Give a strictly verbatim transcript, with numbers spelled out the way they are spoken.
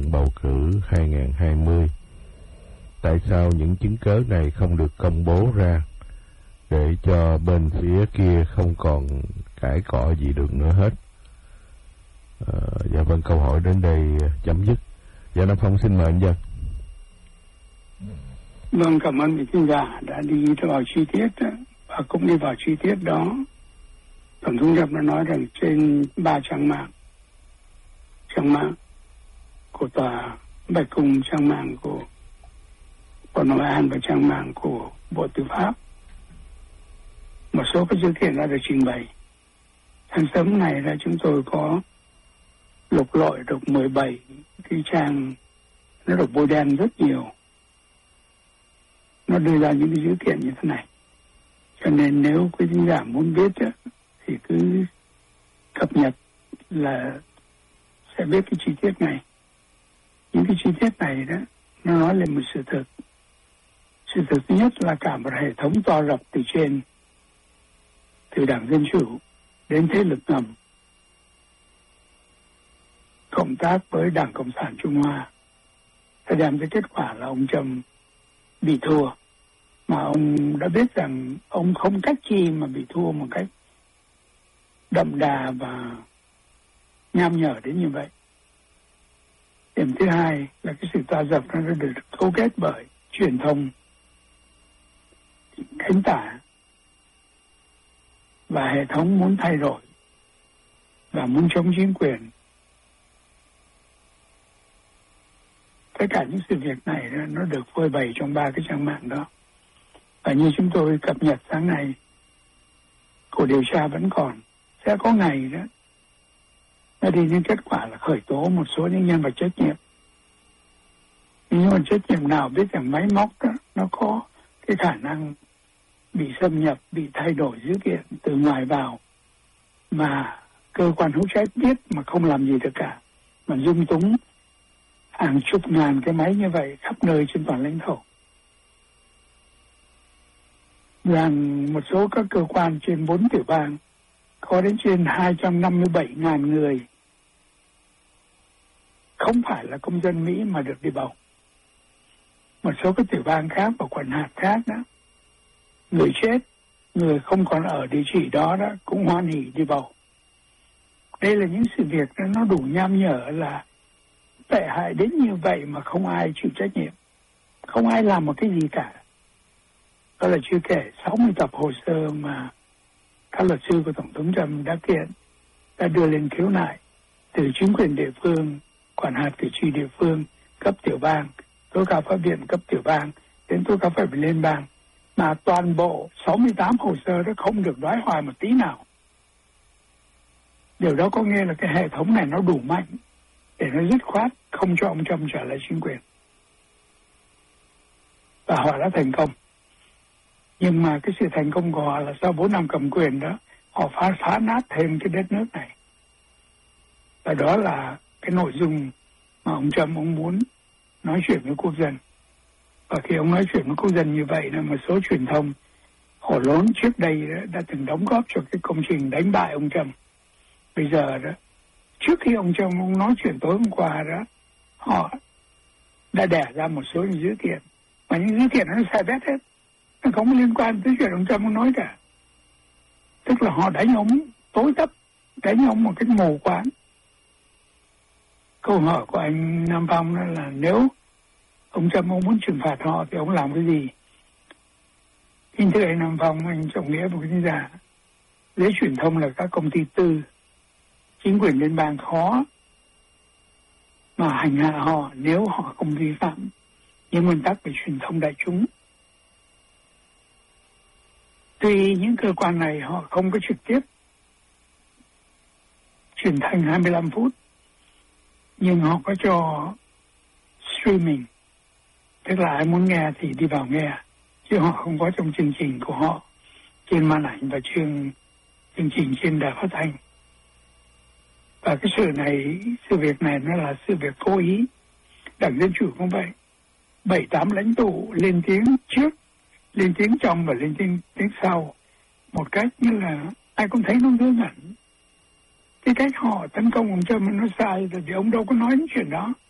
trận bầu cử hai không hai không. Tại sao những chứng cớ này không được công bố ra để cho bên phía kia không còn cãi cọ gì được nữa hết? À, dạ vâng, câu hỏi đến đây chấm dứt. Dạ Nam Phong xin mời anh Dân. Vâng, cảm ơn vị chuyên gia đã đi vào chi tiết và cũng đi vào chi tiết đó. Tổng thống Trump đã nói rằng trên ba trang mạng, trang mạng của tòa Bạch Cung, trang mạng của Bộ Nội an và trang mạng của Bộ Tư pháp, một số các dữ kiện đã được trình bày. Sáng sớm này là chúng tôi có lục lọi được mười bảy cái trang, nó được bôi đen rất nhiều. Nó đưa ra những cái dữ kiện như thế này. Cho nên nếu quý khán giả muốn biết á, thì cứ cập nhật là sẽ biết cái chi tiết này. Những cái chi tiết này đó, nó nói lên một sự thật. Sự thật thứ nhất là cả một hệ thống to rập từ trên, từ Đảng Dân Chủ đến thế lực ngầm, cộng tác với Đảng Cộng sản Trung Hoa, đã đem tới kết quả là ông Trump bị thua. Mà ông đã biết rằng ông không cách chi mà bị thua một cách đậm đà và nham nhở đến như vậy. Điểm thứ hai là cái sự to dập nó đã được cấu kết bởi truyền thông, cánh tả và hệ thống muốn thay đổi và muốn chống chính quyền. Tất cả những sự việc này nó được phơi bày trong ba cái trang mạng đó. Và như chúng tôi cập nhật sáng nay, cuộc điều tra vẫn còn, sẽ có ngày đó nó đi đến kết quả là khởi tố một số những nhân vật trách nhiệm. Nhưng mà trách nhiệm nào biết rằng máy móc đó nó có cái khả năng bị xâm nhập, bị thay đổi dữ kiện từ ngoài vào, mà cơ quan hữu trách biết mà không làm gì được cả, mà dung túng hàng chục ngàn cái máy như vậy khắp nơi trên toàn lãnh thổ. Rằng một số các cơ quan trên bốn tiểu bang có đến trên hai trăm năm mươi bảy ngàn người không phải là công dân Mỹ mà được đi bầu. Một số các tiểu bang khác và quận hạt khác đó, người chết, người không còn ở địa chỉ đó đó cũng hoan hỉ đi bầu. Đây là những sự việc nó đủ nham nhở là tệ hại đến như vậy mà không ai chịu trách nhiệm, không ai làm một cái gì cả. Đó là chưa kể sáu mươi tập hồ sơ mà các luật sư của Tổng thống Trump đã kiện, đã đưa lên khiếu nại từ chính quyền địa phương, quản hạt cử tri địa phương, cấp tiểu bang, tố cáo pháp viện cấp tiểu bang, đến tố cáo pháp viện liên bang, mà toàn bộ sáu mươi tám hồ sơ đó không được đoái hoài một tí nào. Điều đó có nghĩa là cái hệ thống này nó đủ mạnh để nó dứt khoát không cho ông Trump trở lại chính quyền. Và họ đã thành công. Nhưng mà cái sự thành công của họ là sau bốn năm cầm quyền đó, họ phá phá nát thêm cái đất nước này. Và đó là cái nội dung mà ông Trump ông muốn nói chuyện với quốc dân. Và khi ông nói chuyện với quốc dân như vậy, là một số truyền thông hổ lốn trước đây đó, đã từng đóng góp cho cái công trình đánh bại ông Trump. Bây giờ đó, trước khi ông Trump ông nói chuyện tối hôm qua đó, họ đã đẻ ra một số những dữ kiện. Mà những dữ kiện nó sai bét hết. Nó không liên quan tới chuyện ông Trump ông nói cả. Tức là họ đánh ông tối tấp, đánh ông một cách mù quáng. Câu hỏi của anh Nam Phong đó là nếu ông Trump ông muốn trừng phạt họ thì ông làm cái gì? Kính thưa anh Nam Phong, anh Trọng Nghĩa và quý khán giả, giới truyền thông là các công ty tư, chính quyền liên bang khó mà hành hạ họ nếu họ không vi phạm những nguyên tắc về truyền thông đại chúng. Tuy những cơ quan này họ không có trực tiếp truyền thanh hai mươi lăm phút, nhưng họ có cho streaming, tức là ai muốn nghe thì đi vào nghe, chứ họ không có trong chương trình của họ trên màn ảnh và chương chương trình trên đài phát thanh. Và cái sự này, sự việc này nó là sự việc cố ý. Đảng Dân Chủ cũng vậy, bảy tám lãnh tụ lên tiếng trước, lên tiếng trong và lên tiếng tiếng sau, một cách như là ai cũng thấy nó ngớ ngẩn. Cái cách họ tấn công ông Trump nó sai, tại vì ông đâu có nói những chuyện đó.